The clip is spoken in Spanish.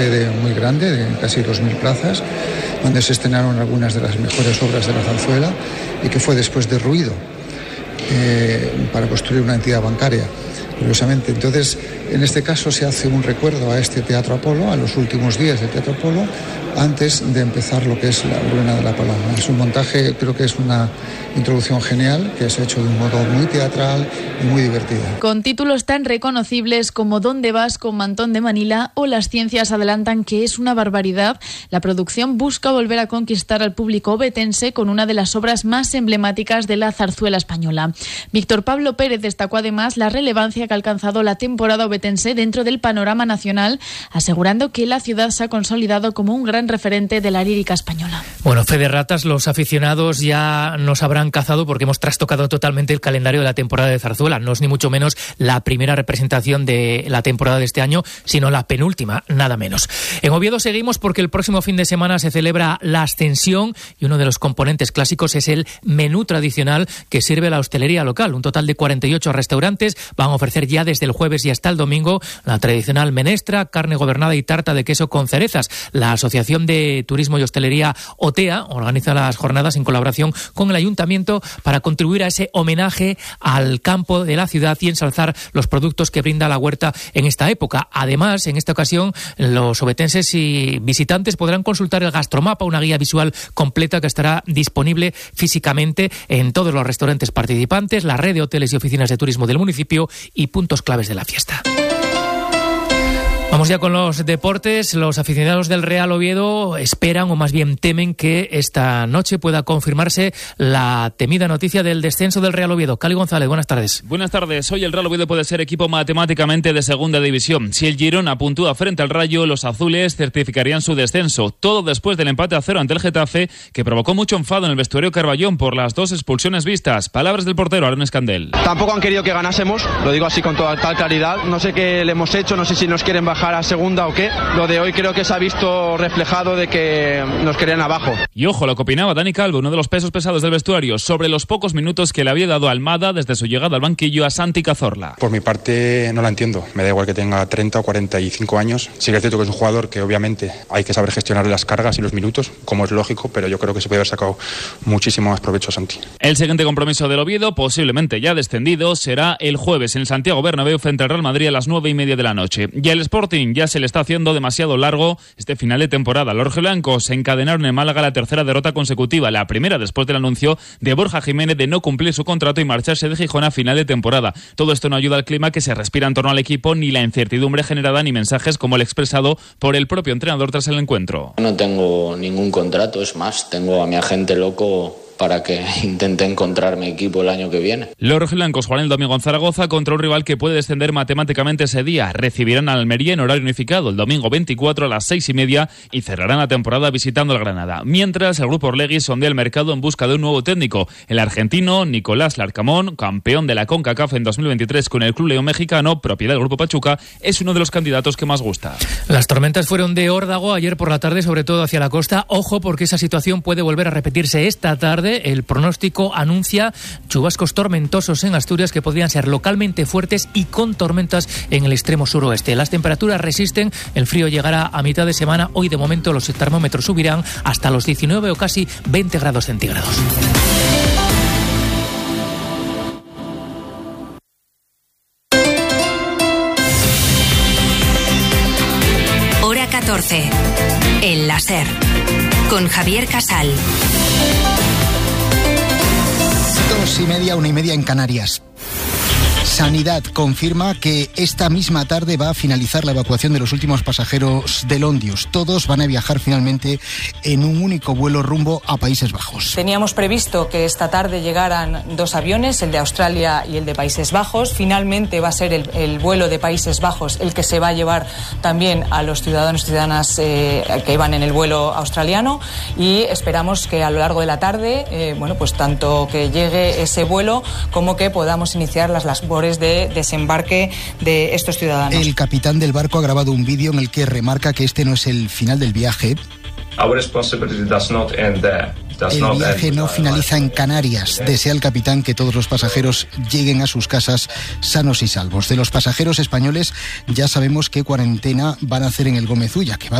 Muy grande, de casi 2.000 plazas, donde se estrenaron algunas de las mejores obras de la zarzuela y que fue después derruido para construir una entidad bancaria, curiosamente. Entonces, en este caso se hace un recuerdo a este Teatro Apolo, a los últimos días del Teatro Apolo, antes de empezar lo que es la Rueda de la Paloma. Es un montaje, creo que es una introducción genial, que se ha hecho de un modo muy teatral y muy divertida. Con títulos tan reconocibles como ¿Dónde vas con Mantón de Manila? O Las ciencias adelantan que es una barbaridad, la producción busca volver a conquistar al público ovetense con una de las obras más emblemáticas de la zarzuela española. Víctor Pablo Pérez destacó además la relevancia que ha alcanzado la temporada ovetense dentro del panorama nacional, asegurando que la ciudad se ha consolidado como un gran referente de la lírica española. Bueno, fe de ratas, los aficionados ya nos habrán cazado porque hemos trastocado totalmente el calendario de la temporada de zarzuela. No es ni mucho menos la primera representación de la temporada de este año, sino la penúltima, nada menos. En Oviedo seguimos porque el próximo fin de semana se celebra la Ascensión y uno de los componentes clásicos es el menú tradicional que sirve la hostelería local. Un total de 48 restaurantes van a ofrecer ya desde el jueves y hasta el domingo la tradicional menestra, carne gobernada y tarta de queso con cerezas. La Asociación de Turismo y Hostelería OTEA organiza las jornadas en colaboración con el Ayuntamiento para contribuir a ese homenaje al campo de la ciudad y ensalzar los productos que brinda la huerta en esta época. Además, en esta ocasión, los ovetenses y visitantes podrán consultar el gastromapa, una guía visual completa que estará disponible físicamente en todos los restaurantes participantes, la red de hoteles y oficinas de turismo del municipio y puntos claves de la fiesta. Vamos ya con los deportes. Los aficionados del Real Oviedo esperan, o más bien temen, que esta noche pueda confirmarse la temida noticia del descenso del Real Oviedo. Cali González, buenas tardes. Buenas tardes. Hoy el Real Oviedo puede ser equipo matemáticamente de segunda división. Si el Girona puntúa frente al Rayo, los azules certificarían su descenso. Todo después del empate a 0 ante el Getafe, que provocó mucho enfado en el vestuario Carballón por las 2 expulsiones vistas. Palabras del portero Aaron Escandel. Tampoco han querido que ganásemos, lo digo así con toda tal claridad. No sé qué le hemos hecho, no sé si nos quieren bajar a segunda o qué. Lo de hoy creo que se ha visto reflejado de que nos querían abajo. Y ojo lo que opinaba Dani Calvo, uno de los pesos pesados del vestuario, sobre los pocos minutos que le había dado Almada desde su llegada al banquillo a Santi Cazorla. Por mi parte no la entiendo, me da igual que tenga 30 o 45 años. Sí que es cierto que es un jugador que obviamente hay que saber gestionar las cargas y los minutos, como es lógico, pero yo creo que se puede haber sacado muchísimo más provecho a Santi. El siguiente compromiso del Oviedo, posiblemente ya descendido, será el jueves en el Santiago Bernabéu frente al Real Madrid a las 9:30 de la noche. Y el Sporting ya se le está haciendo demasiado largo este final de temporada. Los rojiblancos encadenaron en Málaga la tercera derrota consecutiva, la primera después del anuncio de Borja Jiménez de no cumplir su contrato y marcharse de Gijón a final de temporada. Todo esto no ayuda al clima que se respira en torno al equipo, ni la incertidumbre generada, ni mensajes como el expresado por el propio entrenador tras el encuentro. No tengo ningún contrato, es más, tengo a mi agente loco para que intente encontrar mi equipo el año que viene. Los rojiblancos jugarán el domingo en Zaragoza contra un rival que puede descender matemáticamente ese día. Recibirán al Almería en horario unificado el domingo 24 a las 6:30 y cerrarán la temporada visitando al Granada. Mientras, el grupo Orlegui sondea el mercado en busca de un nuevo técnico. El argentino Nicolás Larcamón, campeón de la CONCACAF en 2023 con el Club León Mexicano, propiedad del grupo Pachuca, es uno de los candidatos que más gusta. Las tormentas fueron de órdago ayer por la tarde, sobre todo hacia la costa. Ojo, porque esa situación puede volver a repetirse esta tarde. El pronóstico anuncia chubascos tormentosos en Asturias que podrían ser localmente fuertes y con tormentas en el extremo suroeste. Las temperaturas resisten, el frío llegará a mitad de semana. Hoy de momento los termómetros subirán hasta los 19 o casi 20 grados centígrados. Hora 14. El láser. Con Javier Casal. 2:30, 1:30 en Canarias. Sanidad confirma que esta misma tarde va a finalizar la evacuación de los últimos pasajeros del Ondius. Todos van a viajar finalmente en un único vuelo rumbo a Países Bajos. Teníamos previsto que esta tarde llegaran 2 aviones, el de Australia y el de Países Bajos. Finalmente va a ser el vuelo de Países Bajos el que se va a llevar también a los ciudadanos y ciudadanas que iban en el vuelo australiano, y esperamos que a lo largo de la tarde, pues tanto que llegue ese vuelo como que podamos iniciar las labores de desembarque de estos ciudadanos. El capitán del barco ha grabado un vídeo en el que remarca que este no es el final del viaje. Our responsibility does not end there. El viaje no finaliza en Canarias. Desea el capitán que todos los pasajeros lleguen a sus casas sanos y salvos. De los pasajeros españoles ya sabemos qué cuarentena van a hacer en el Gómez Ulla, que va